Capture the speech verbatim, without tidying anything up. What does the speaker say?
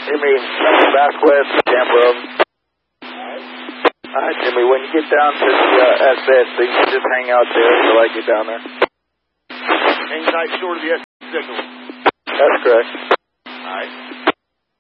Jimmy, Vasquez, Tampa Road. Alright, Jimmy, when you get down to the uh, S S, so you can just hang out there until I get down there. Hang tight short of the S signal. That's correct. Alright.